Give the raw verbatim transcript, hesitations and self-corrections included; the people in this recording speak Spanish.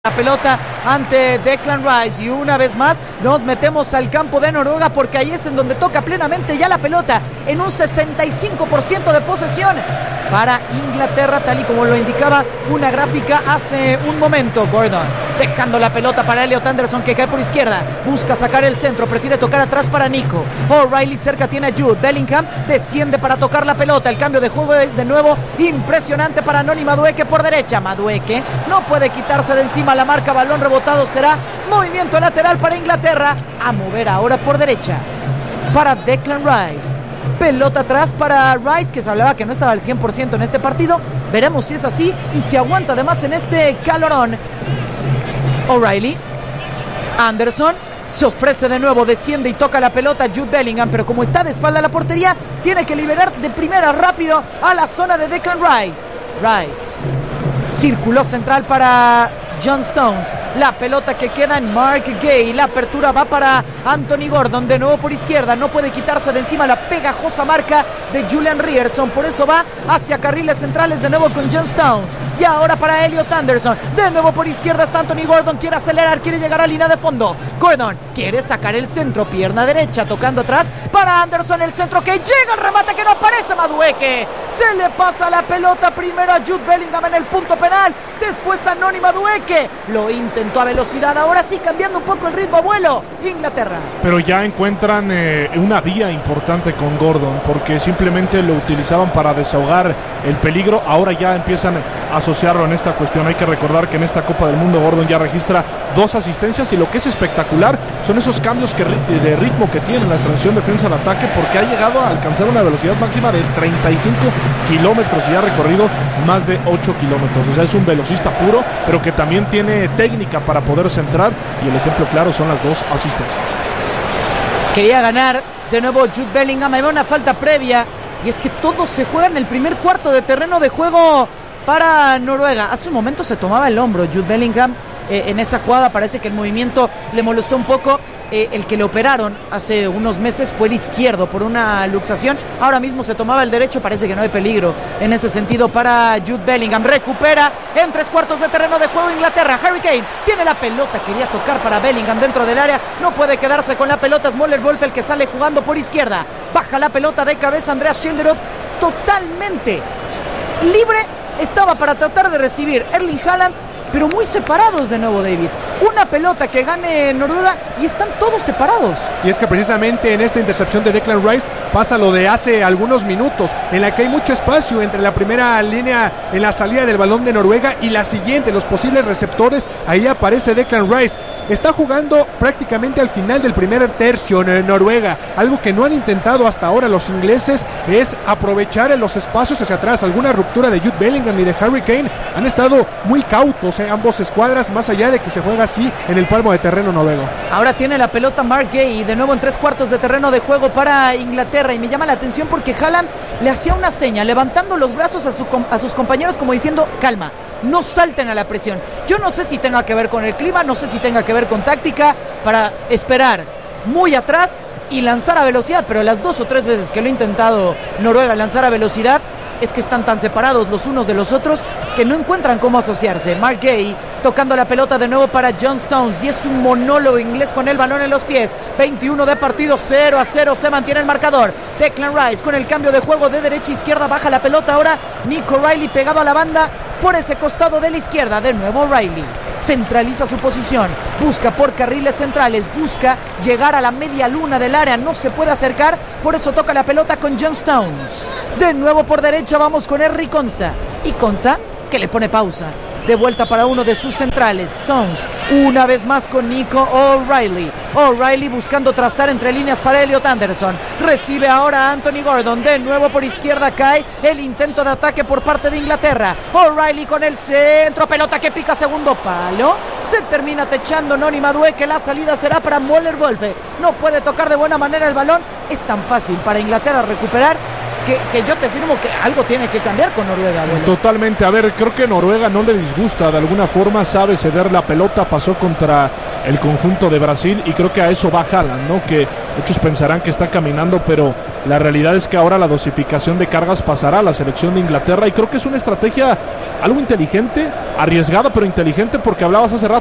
La pelota ante Declan Rice y una vez más nos metemos al campo de Noruega porque ahí es en donde toca plenamente ya la pelota en un sesenta y cinco por ciento de posesión para Inglaterra, tal y como lo indicaba una gráfica hace un momento. Gordon dejando la pelota para Elliot Anderson, que cae por izquierda, busca sacar el centro, prefiere tocar atrás para Nico. O'Reilly cerca tiene a Jude Bellingham, desciende para tocar la pelota. El cambio de juego es de nuevo impresionante para Noni Madueke por derecha. Madueke no puede quitarse de encima la marca, balón rebotado, será movimiento lateral para Inglaterra, a mover ahora por derecha para Declan Rice. Pelota atrás para Rice, que se hablaba que no estaba al cien por ciento en este partido. Veremos si es así y si aguanta además en este calorón. O'Reilly, Anderson se ofrece de nuevo, desciende y toca la pelota Jude Bellingham, pero como está de espalda a la portería, tiene que liberar de primera rápido a la zona de Declan Rice. Rice, círculo central para John Stones, la pelota que queda en Mark Gay, la apertura va para Anthony Gordon, de nuevo por izquierda, no puede quitarse de encima la pegajosa marca de Julian Ryerson, por eso va hacia carriles centrales de nuevo con John Stones, y ahora para Elliot Anderson, de nuevo por izquierda está Anthony Gordon, quiere acelerar, quiere llegar a línea de fondo, Gordon quiere sacar el centro, pierna derecha, tocando atrás para Anderson, el centro que llega, el remate que no aparece Madueke, se le pasa la pelota primero a Jude Bellingham en el punto penal, después a Noni Madueke, lo intentó a velocidad, ahora sí cambiando un poco el ritmo a vuelo, Inglaterra. Pero ya encuentran eh, una vía importante con Gordon, porque simplemente lo utilizaban para desahogar el peligro, ahora ya empiezan a asociarlo en esta cuestión. Hay que recordar que en esta Copa del Mundo Gordon ya registra dos asistencias, y lo que es espectacular son esos cambios que, de ritmo que tiene la transición defensa al ataque, porque ha llegado a alcanzar una velocidad máxima de treinta y cinco kilómetros y ha recorrido más de ocho kilómetros, o sea, es un velocista puro, pero que también tiene técnica para poder centrar, y el ejemplo claro son las dos asistencias. Quería ganar de nuevo Jude Bellingham, hay una falta previa, y es que todo se juega en el primer cuarto de terreno de juego para Noruega. Hace un momento se tomaba el hombro Jude Bellingham eh, en esa jugada, parece que el movimiento le molestó un poco. Eh, el que le operaron hace unos meses fue el izquierdo por una luxación, ahora mismo se tomaba el derecho, parece que no hay peligro en ese sentido para Jude Bellingham. Recupera en tres cuartos de terreno de juego Inglaterra, Harry Kane tiene la pelota, quería tocar para Bellingham dentro del área, no puede quedarse con la pelota, es Möller-Wolf el que sale jugando por izquierda, baja la pelota de cabeza Andreas Schilderup, totalmente libre estaba para tratar de recibir Erling Haaland, pero muy separados de nuevo, David. Una pelota que gane Noruega y están todos separados. Y es que precisamente en esta intercepción de Declan Rice pasa lo de hace algunos minutos, en la que hay mucho espacio entre la primera línea en la salida del balón de Noruega y la siguiente, los posibles receptores. Ahí aparece Declan Rice. Está jugando prácticamente al final del primer tercio en Noruega. Algo que no han intentado hasta ahora los ingleses es aprovechar los espacios hacia atrás. Alguna ruptura de Jude Bellingham y de Harry Kane. Han estado muy cautos eh, ambos escuadras, más allá de que se juega así en el palmo de terreno noruego. Ahora tiene la pelota Mark Gay, de nuevo en tres cuartos de terreno de juego para Inglaterra, y me llama la atención porque Haaland le hacía una seña, levantando los brazos a, su, a sus compañeros como diciendo, calma, no salten a la presión. Yo no sé si tenga que ver con el clima, no sé si tenga que ver con táctica, para esperar muy atrás y lanzar a velocidad, pero las dos o tres veces que lo ha intentado Noruega lanzar a velocidad, es que están tan separados los unos de los otros que no encuentran cómo asociarse. Mark Gay tocando la pelota de nuevo para John Stones, y es un monólogo inglés con el balón en los pies. veintiuno de partido, cero a cero se mantiene el marcador. Declan Rice con el cambio de juego de derecha a izquierda, baja la pelota ahora Nico O'Reilly pegado a la banda por ese costado de la izquierda. De nuevo O'Reilly centraliza su posición, busca por carriles centrales, busca llegar a la media luna del área, no se puede acercar, por eso toca la pelota con John Stones. De nuevo por derecha vamos con Henry Konsa, y Konsa que le pone pausa, de vuelta para uno de sus centrales, Stones, una vez más con Nico O'Reilly, O'Reilly buscando trazar entre líneas para Elliot Anderson, recibe ahora a Anthony Gordon, de nuevo por izquierda cae el intento de ataque por parte de Inglaterra, O'Reilly con el centro, pelota que pica segundo palo, se termina techando Noni Madueke, la salida será para Möller-Wolf, no puede tocar de buena manera el balón, es tan fácil para Inglaterra recuperar, Que, que yo te firmo que algo tiene que cambiar con Noruega, bueno. Totalmente, a ver, creo que Noruega no le disgusta, de alguna forma sabe ceder la pelota, pasó contra el conjunto de Brasil, y creo que a eso va Haaland, ¿no? Que muchos pensarán que está caminando, pero la realidad es que ahora la dosificación de cargas pasará a la selección de Inglaterra, y creo que es una estrategia algo inteligente, arriesgada pero inteligente, porque hablabas hace rato